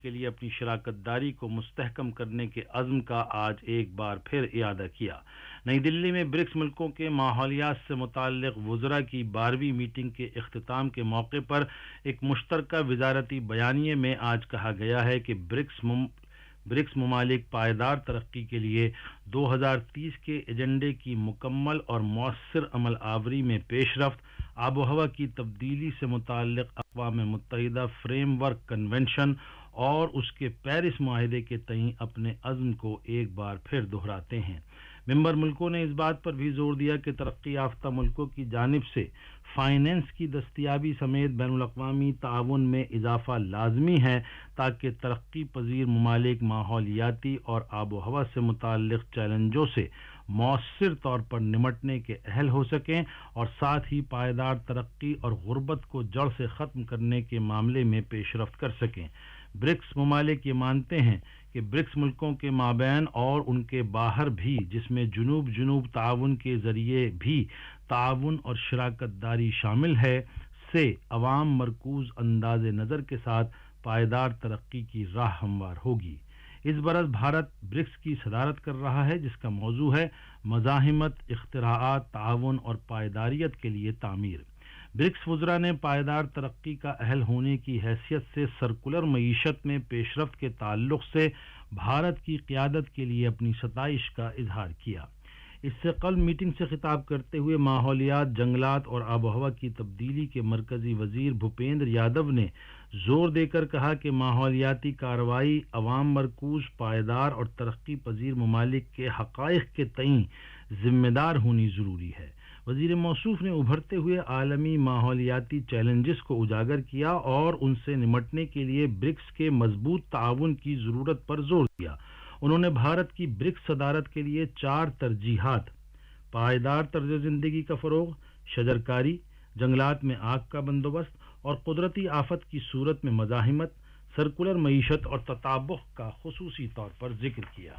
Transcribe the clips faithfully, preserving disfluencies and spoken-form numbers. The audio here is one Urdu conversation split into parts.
کے لیے اپنی شراکت داری کو مستحکم کرنے کے عزم کا آج ایک بار پھر اعادہ کیا۔ نئی دلی میں برکس ملکوں کے ماحولیات سے متعلق وزراء کی بارہویں میٹنگ کے اختتام کے موقع پر ایک مشترکہ وزارتی بیانیے میں آج کہا گیا ہے کہ برکس مم برکس ممالک پائیدار ترقی کے لیے دو ہزار تیس کے ایجنڈے کی مکمل اور مؤثر عمل آوری میں پیش رفت، آب و ہوا کی تبدیلی سے متعلق اقوام متحدہ فریم ورک کنونشن اور اس کے پیرس معاہدے کے تئیں اپنے عزم کو ایک بار پھر دہراتے ہیں۔ ممبر ملکوں نے اس بات پر بھی زور دیا کہ ترقی یافتہ ملکوں کی جانب سے فائنینس کی دستیابی سمیت بین الاقوامی تعاون میں اضافہ لازمی ہے تاکہ ترقی پذیر ممالک ماحولیاتی اور آب و ہوا سے متعلق چیلنجوں سے مؤثر طور پر نمٹنے کے اہل ہو سکیں اور ساتھ ہی پائیدار ترقی اور غربت کو جڑ سے ختم کرنے کے معاملے میں پیش رفت کر سکیں۔ برکس ممالک یہ مانتے ہیں کہ برکس ملکوں کے مابین اور ان کے باہر بھی، جس میں جنوب جنوب تعاون کے ذریعے بھی تعاون اور شراکت داری شامل ہے، سے عوام مرکوز انداز نظر کے ساتھ پائیدار ترقی کی راہ ہموار ہوگی۔ اس برس بھارت برکس کی صدارت کر رہا ہے، جس کا موضوع ہے مزاحمت، اختراعات، تعاون اور پائیداریت کے لیے تعمیر۔ برکس وزراء نے پائیدار ترقی کا اہل ہونے کی حیثیت سے سرکولر معیشت میں پیش رفت کے تعلق سے بھارت کی قیادت کے لیے اپنی ستائش کا اظہار کیا۔ اس سے قبل میٹنگ سے خطاب کرتے ہوئے ماحولیات، جنگلات اور آب و ہوا کی تبدیلی کے مرکزی وزیر بھوپیندر یادو نے زور دے کر کہا کہ ماحولیاتی کارروائی عوام مرکوز، پائیدار اور ترقی پذیر ممالک کے حقائق کے تئیں ذمہ دار ہونی ضروری ہے۔ وزیر موصوف نے ابھرتے ہوئے عالمی ماحولیاتی چیلنجز کو اجاگر کیا اور ان سے نمٹنے کے لیے برکس کے مضبوط تعاون کی ضرورت پر زور دیا۔ انہوں نے بھارت کی برکس صدارت کے لیے چار ترجیحات: پائیدار طرز زندگی کا فروغ، شجرکاری، جنگلات میں آگ کا بندوبست اور قدرتی آفت کی صورت میں مزاحمت، سرکولر معیشت اور تطابق کا خصوصی طور پر ذکر کیا۔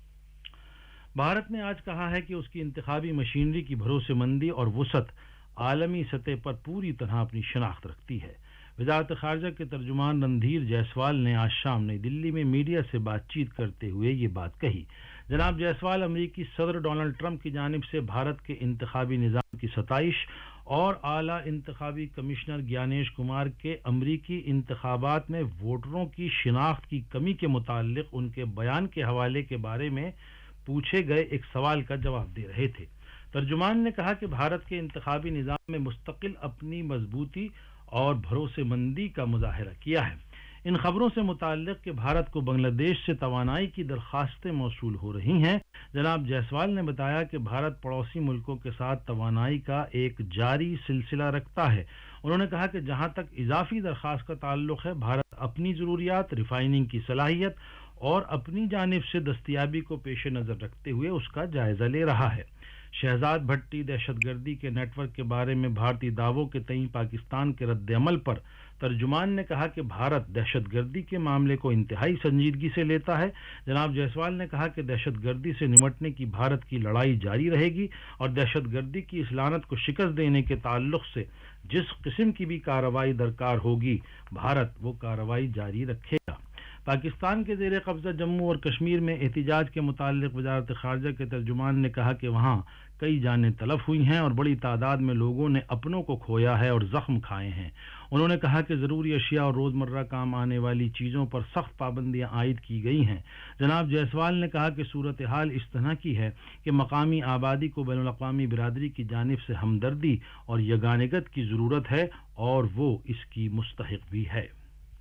بھارت نے آج کہا ہے کہ اس کی انتخابی مشینری کی بھروسے مندی اور وسعت عالمی سطح پر پوری طرح اپنی شناخت رکھتی ہے۔ وزارت خارجہ کے ترجمان رندھیر جیسوال نے آج شام نئی دلی میں میڈیا سے بات چیت کرتے ہوئے یہ بات کہی۔ جناب جیسوال امریکی صدر ڈونلڈ ٹرمپ کی جانب سے بھارت کے انتخابی نظام کی ستائش اور اعلیٰ انتخابی کمشنر گیانیش کمار کے امریکی انتخابات میں ووٹروں کی شناخت کی کمی کے متعلق ان کے بیان کے حوالے کے بارے میں پوچھے گئے ایک سوال کا جواب دے رہے تھے۔ ترجمان نے کہا کہ بھارت کے انتخابی نظام میں مستقل اپنی مضبوطی اور بھروسے مندی کا مظاہرہ کیا ہے۔ ان خبروں سے متعلق کہ بھارت کو بنگلہ دیش سے توانائی کی درخواستیں موصول ہو رہی ہیں، جناب جیسوال نے بتایا کہ بھارت پڑوسی ملکوں کے ساتھ توانائی کا ایک جاری سلسلہ رکھتا ہے۔ انہوں نے کہا کہ جہاں تک اضافی درخواست کا تعلق ہے، بھارت اپنی ضروریات، ریفائننگ کی صلاحیت اور اپنی جانب سے دستیابی کو پیش نظر رکھتے ہوئے اس کا جائزہ لے رہا ہے۔ شہزاد بھٹی دہشت گردی کے نیٹ ورک کے بارے میں بھارتی دعووں کے تئیں پاکستان کے رد عمل پر ترجمان نے کہا کہ بھارت دہشت گردی کے معاملے کو انتہائی سنجیدگی سے لیتا ہے۔ جناب جیسوال نے کہا کہ دہشت گردی سے نمٹنے کی بھارت کی لڑائی جاری رہے گی اور دہشت گردی کی اس لعنت کو شکست دینے کے تعلق سے جس قسم کی بھی کارروائی درکار ہوگی، بھارت وہ کارروائی جاری رکھے گا۔ پاکستان کے زیر قبضہ جموں اور کشمیر میں احتجاج کے متعلق وزارت خارجہ کے ترجمان نے کہا کہ وہاں کئی جانیں تلف ہوئی ہیں اور بڑی تعداد میں لوگوں نے اپنوں کو کھویا ہے اور زخم کھائے ہیں۔ انہوں نے کہا کہ ضروری اشیاء اور روزمرہ کام آنے والی چیزوں پر سخت پابندیاں عائد کی گئی ہیں۔ جناب جیسوال نے کہا کہ صورتحال اس طرح کی ہے کہ مقامی آبادی کو بین الاقوامی برادری کی جانب سے ہمدردی اور یگانگت کی ضرورت ہے اور وہ اس کی مستحق بھی ہے۔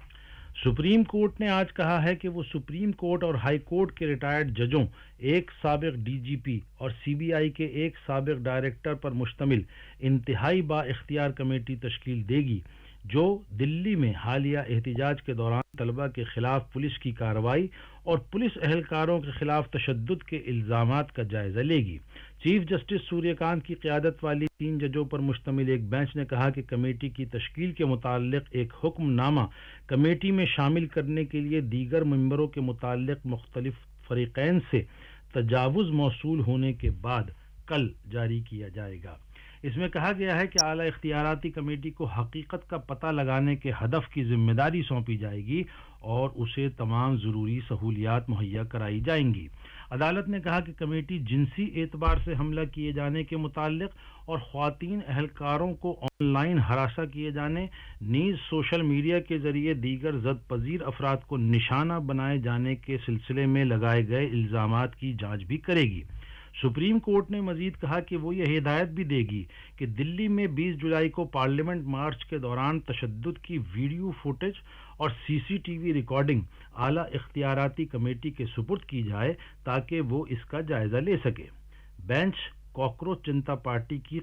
سپریم کورٹ نے آج کہا ہے کہ وہ سپریم کورٹ اور ہائی کورٹ کے ریٹائرڈ ججوں، ایک سابق ڈی جی پی اور سی بی آئی کے ایک سابق ڈائریکٹر پر مشتمل انتہائی با اختیار کمیٹی تشکیل دے گی، جو دلی میں حالیہ احتجاج کے دوران طلبہ کے خلاف پولیس کی کارروائی اور پولیس اہلکاروں کے خلاف تشدد کے الزامات کا جائزہ لے گی۔ چیف جسٹس سوریہ کانت کی قیادت والی تین ججوں پر مشتمل ایک بینچ نے کہا کہ کمیٹی کی تشکیل کے متعلق ایک حکم نامہ کمیٹی میں شامل کرنے کے لیے دیگر ممبروں کے متعلق مختلف فریقین سے تجاوز موصول ہونے کے بعد کل جاری کیا جائے گا۔ اس میں کہا گیا ہے کہ اعلیٰ اختیاراتی کمیٹی کو حقیقت کا پتہ لگانے کے ہدف کی ذمہ داری سونپی جائے گی اور اسے تمام ضروری سہولیات مہیا کرائی جائیں گی۔ عدالت نے کہا کہ کمیٹی جنسی اعتبار سے حملہ کیے جانے کے متعلق اور خواتین اہلکاروں کو آن لائن ہراساں کیے جانے، نیز سوشل میڈیا کے ذریعے دیگر زد پذیر افراد کو نشانہ بنائے جانے کے سلسلے میں لگائے گئے الزامات کی جانچ بھی کرے گی۔ سپریم کورٹ نے مزید کہا کہ وہ یہ ہدایت بھی دے گی کہ دلی میں بیس جولائی کو پارلیمنٹ مارچ کے دوران تشدد کی ویڈیو فوٹیج اور سی سی ٹی وی ریکارڈنگ اعلیٰ اختیاراتی کمیٹی کے سپرد کی جائے تاکہ وہ اس کا جائزہ لے سکے۔ بینچ کاکروچ جنتا پارٹی کی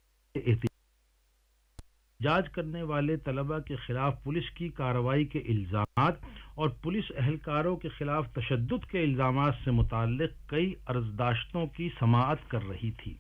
احتجاج کرنے والے طلبہ کے خلاف پولیس کی کارروائی کے الزامات اور پولیس اہلکاروں کے خلاف تشدد کے الزامات سے متعلق کئی عرضداشتوں کی سماعت کر رہی تھی۔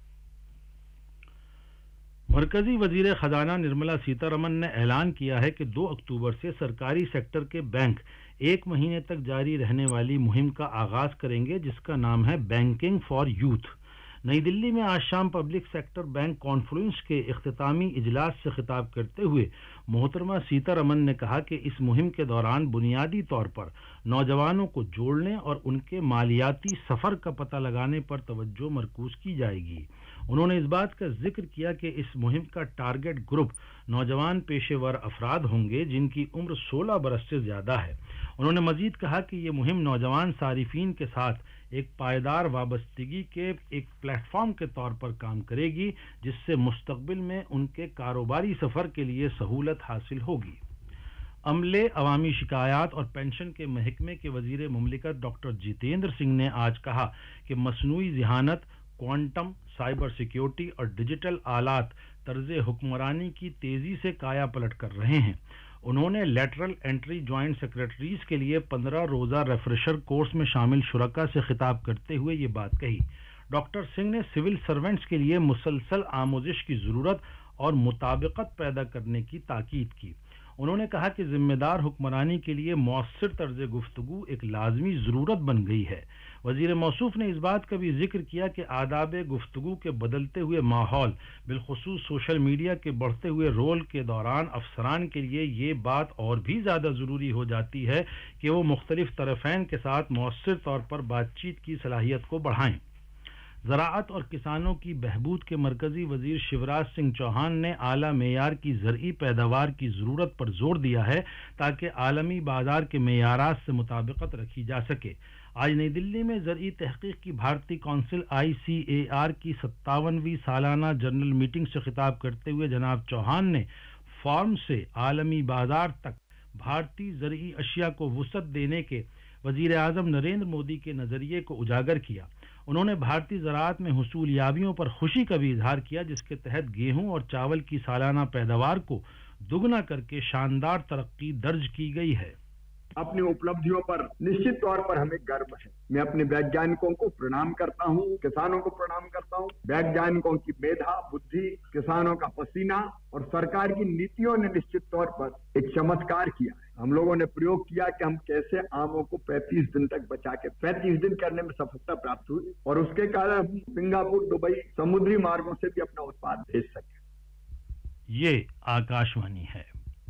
مرکزی وزیر خزانہ نرملا سیتا رمن نے اعلان کیا ہے کہ دو اکتوبر سے سرکاری سیکٹر کے بینک ایک مہینے تک جاری رہنے والی مہم کا آغاز کریں گے جس کا نام ہے بینکنگ فار یوتھ۔ نئی دلی میں آج شام پبلک سیکٹر بینک کانفرنس کے اختتامی اجلاس سے خطاب کرتے ہوئے محترمہ سیتا رمن نے کہا کہ اس مہم کے دوران بنیادی طور پر نوجوانوں کو جوڑنے اور ان کے مالیاتی سفر کا پتہ لگانے پر توجہ مرکوز کی جائے گی۔ انہوں نے اس بات کا ذکر کیا کہ اس مہم کا ٹارگٹ گروپ نوجوان پیشے ور افراد ہوں گے جن کی عمر سولہ برس سے زیادہ ہے۔ انہوں نے مزید کہا کہ یہ مہم نوجوان صارفین کے ساتھ ایک پائیدار وابستگی کے ایک پلیٹ فارم کے طور پر کام کرے گی جس سے مستقبل میں ان کے کاروباری سفر کے لیے سہولت حاصل ہوگی۔ عملے، عوامی شکایات اور پنشن کے محکمے کے وزیر مملکت ڈاکٹر جتیندر سنگھ نے آج کہا کہ مصنوعی ذہانت، کوانٹم، سائبر سیکیورٹی اور ڈیجیٹل آلات طرز حکمرانی کی تیزی سے کایا پلٹ کر رہے ہیں۔ انہوں نے لیٹرل انٹری جوائنٹ سیکرٹریز کے لیے پندرہ روزہ ریفریشر کورس میں شامل شرکاء سے خطاب کرتے ہوئے یہ بات کہی۔ ڈاکٹر سنگھ نے سول سرونٹس کے لیے مسلسل آموزش کی ضرورت اور مطابقت پیدا کرنے کی تاکید کی۔ انہوں نے کہا کہ ذمہ دار حکمرانی کے لیے مؤثر طرز گفتگو ایک لازمی ضرورت بن گئی ہے۔ وزیر موصوف نے اس بات کا بھی ذکر کیا کہ آداب گفتگو کے بدلتے ہوئے ماحول، بالخصوص سوشل میڈیا کے بڑھتے ہوئے رول کے دوران افسران کے لیے یہ بات اور بھی زیادہ ضروری ہو جاتی ہے کہ وہ مختلف طرفین کے ساتھ مؤثر طور پر بات چیت کی صلاحیت کو بڑھائیں۔ زراعت اور کسانوں کی بہبود کے مرکزی وزیر شیوراج سنگھ چوہان نے اعلیٰ معیار کی زرعی پیداوار کی ضرورت پر زور دیا ہے تاکہ عالمی بازار کے معیارات سے مطابقت رکھی جا سکے۔ آج نئی دلی میں زرعی تحقیق کی بھارتی council I C a are کی ستاونویں سالانہ جنرل میٹنگ سے خطاب کرتے ہوئے جناب چوہان نے فارم سے عالمی بازار تک بھارتی زرعی اشیاء کو وسعت دینے کے وزیر اعظم نریندر مودی کے نظریے کو اجاگر کیا۔ انہوں نے بھارتی زراعت میں حصول یابیوں پر خوشی کا بھی اظہار کیا جس کے تحت گیہوں اور چاول کی سالانہ پیداوار کو دگنا کر کے شاندار ترقی درج کی گئی ہے۔ اپنی اپلبدھیوں پر نشچت طور پر ہمیں گرو ہے۔ میں اپنے ویگیانکوں کو پرنام کرتا ہوں، کسانوں کو پرنام کرتا ہوں۔ ویگیانکوں کی میدھا، بدھی، کسانوں کا پسینہ اور سرکار کی نیتیوں نے نشچت طور پر ایک چمتکار کیا ہے۔ ہم لوگوں نے پریوگ کیا کہ ہم کیسے آموں کو پینتیس دن تک بچا کے پینتیس دن کرنے میں سفلتا پراپت ہوئی اور اس کے کارن ہم سنگاپور، دبئی سمندری مارگوں سے بھی اپنا اتپاد بھیج سکے۔ یہ آکاشوانی ہے۔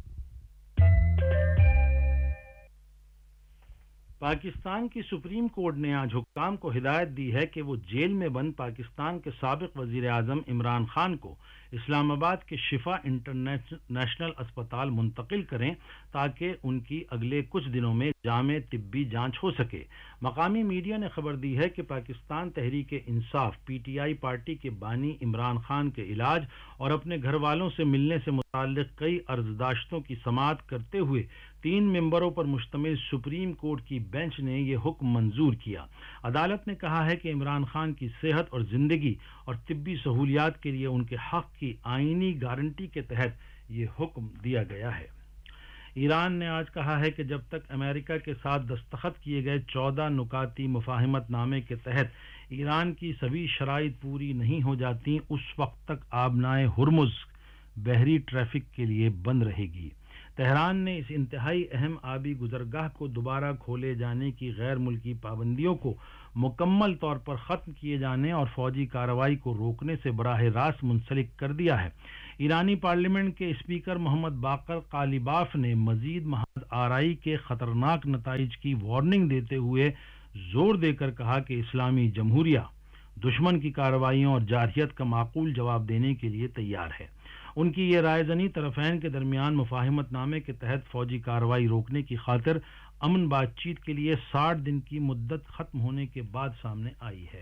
پاکستان کی سپریم کورٹ نے آج حکام کو ہدایت دی ہے کہ وہ جیل میں بند پاکستان کے سابق وزیر اعظم عمران خان کو اسلام آباد کے شفا انٹرنیشنل اسپتال منتقل کریں تاکہ ان کی اگلے کچھ دنوں میں جامع طبی جانچ ہو سکے۔ مقامی میڈیا نے خبر دی ہے کہ Pakistan Tehreek Insaf P T I party کے بانی عمران خان کے علاج اور اپنے گھر والوں سے ملنے سے متعلق کئی عرضداشتوں کی سماعت کرتے ہوئے تین ممبروں پر مشتمل سپریم کورٹ کی بینچ نے یہ حکم منظور کیا۔ عدالت نے کہا ہے کہ عمران خان کی صحت اور زندگی اور طبی سہولیات کے لیے ان کے حق کی آئینی گارنٹی کے تحت یہ حکم دیا گیا ہے۔ ایران نے آج کہا ہے کہ جب تک امریکہ کے ساتھ دستخط کیے گئے چودہ نکاتی مفاہمت نامے کے تحت ایران کی سبھی شرائط پوری نہیں ہو جاتی اس وقت تک آبنائے ہرمز بحری ٹریفک کے لیے بند رہے گی۔ تہران نے اس انتہائی اہم آبی گزرگاہ کو دوبارہ کھولے جانے کی غیر ملکی پابندیوں کو مکمل طور پر ختم کیے جانے اور فوجی کارروائی کو روکنے سے براہ راست منسلک کر دیا ہے۔ ایرانی پارلیمنٹ کے اسپیکر محمد باقر قالیباف نے مزید محمد آرائی کے خطرناک نتائج کی وارننگ دیتے ہوئے زور دے کر کہا کہ اسلامی جمہوریہ دشمن کی کارروائیوں اور جارحیت کا معقول جواب دینے کے لیے تیار ہے۔ ان کی یہ رائے زنی طرفین کے درمیان مفاہمت نامے کے تحت فوجی کارروائی روکنے کی خاطر امن بات چیت کے لیے ساٹھ دن کی مدت ختم ہونے کے بعد سامنے آئی ہے۔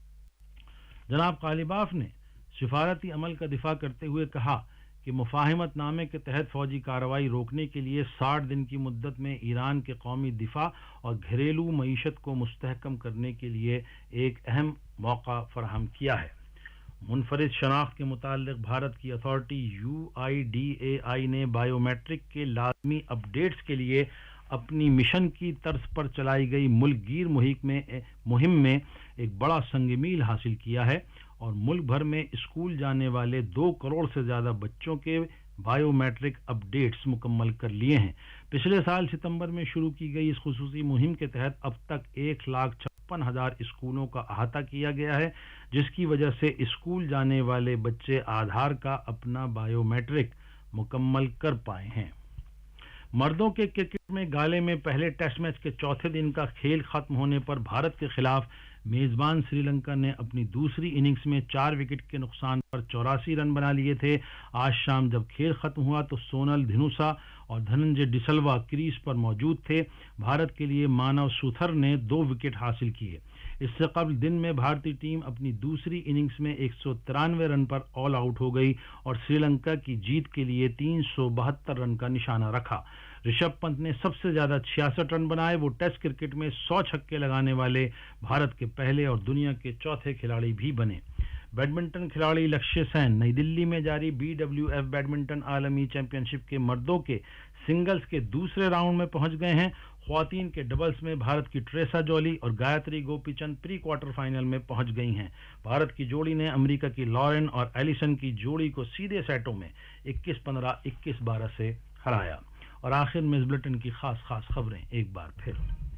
جناب قالیباف نے سفارتی عمل کا دفاع کرتے ہوئے کہا کہ مفاہمت نامے کے تحت فوجی کارروائی روکنے کے لیے ساٹھ دن کی مدت میں ایران کے قومی دفاع اور گھریلو معیشت کو مستحکم کرنے کے لیے ایک اہم موقع فراہم کیا ہے۔ منفرد شناخت کے متعلق بھارت کی authority you I D A آئی نے بائیو میٹرک کے لازمی اپ ڈیٹس کے لیے اپنی مشن کی طرز پر چلائی گئی ملک گیر مہم میں ایک بڑا سنگ میل حاصل کیا ہے اور ملک بھر میں اسکول جانے والے دو کروڑ سے زیادہ بچوں کے بائیو میٹرک اپ ڈیٹس مکمل کر لیے ہیں۔ پچھلے سال ستمبر میں شروع کی گئی اس خصوصی مہم کے تحت اب تک ایک لاکھ چھپن ہزار اسکولوں کا احاطہ کیا گیا ہے، جس کی وجہ سے اسکول جانے والے بچے آدھار کا اپنا بائیو میٹرک مکمل کر پائے ہیں۔ مردوں کے کرکٹ میں گالے میں پہلے ٹیسٹ میچ کے چوتھے دن کا کھیل ختم ہونے پر بھارت کے خلاف میزبان سری لنکا نے اپنی دوسری اننگز میں چار وکٹ کے نقصان پر چوراسی رن بنا لیے تھے۔ آج شام جب کھیل ختم ہوا تو سونل دھنوسا اور دھننجے ڈسلوا کریز پر موجود تھے۔ بھارت کے لیے مانو سوتھر نے دو وکٹ حاصل کیے۔ اس سے قبل دن میں بھارتی ٹیم اپنی دوسری اننگز میں ایک سو ترانوے رن پر آل آؤٹ ہو گئی اور سری لنکا کی جیت کے لیے تین سو بہتر رن کا نشانہ رکھا۔ رشبھ پنت نے سب سے زیادہ چھیاسٹھ رن بنائے۔ وہ ٹیسٹ کرکٹ میں سو چھکے لگانے والے بھارت کے پہلے اور دنیا کے چوتھے کھلاڑی بھی بنے۔ بیڈمنٹن کھلاڑی لکشیہ سین نئی دلی میں جاری بی ڈبلیو ایف بیڈمنٹن عالمی چیمپئن شپ کے مردوں کے سنگلز کے دوسرے راؤنڈ میں پہنچ گئے ہیں۔ خواتین کے ڈبلز میں بھارت کی ٹریسا جولی اور گایتری گوپی چند پری کوارٹر فائنل میں پہنچ گئی ہیں۔ بھارت کی جوڑی نے امریکہ کی لارن اور ایلیسن کی جوڑی کو سیدھے سیٹوں میں اکیس پندرہ اکیس بارہ سے ہرایا۔ اور آخر میں اس بلٹن کی خاص خاص خبریں ایک بار پھر۔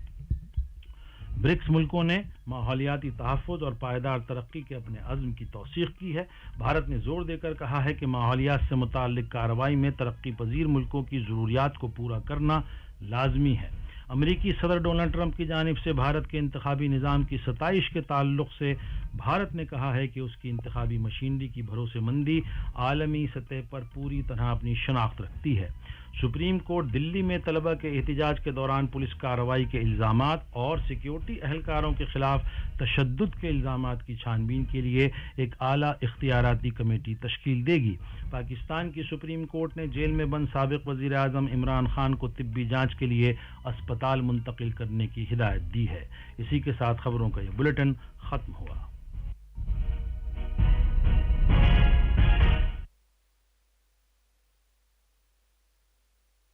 برکس ملکوں نے ماحولیاتی تحفظ اور پائیدار ترقی کے اپنے عزم کی توثیق کی ہے۔ بھارت نے زور دے کر کہا ہے کہ ماحولیات سے متعلق کارروائی میں ترقی پذیر ملکوں کی ضروریات کو پورا کرنا لازمی ہے۔ امریکی صدر ڈونلڈ ٹرمپ کی جانب سے بھارت کے انتخابی نظام کی ستائش کے تعلق سے بھارت نے کہا ہے کہ اس کی انتخابی مشینری کی بھروسے مندی عالمی سطح پر پوری طرح اپنی شناخت رکھتی ہے۔ سپریم کورٹ دلی میں طلبہ کے احتجاج کے دوران پولیس کارروائی کے الزامات اور سیکیورٹی اہلکاروں کے خلاف تشدد کے الزامات کی چھان بین کے لیے ایک اعلیٰ اختیاراتی کمیٹی تشکیل دے گی۔ پاکستان کی سپریم کورٹ نے جیل میں بند سابق وزیر اعظم عمران خان کو طبی جانچ کے لیے اسپتال منتقل کرنے کی ہدایت دی ہے۔ اسی کے ساتھ خبروں کا یہ بلیٹن ختم ہوا۔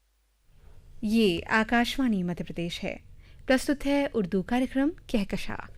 یہ آکاشوانی مدھیہ پردیش ہے۔ پرستت ہے اردو کارکرم کہکشاں۔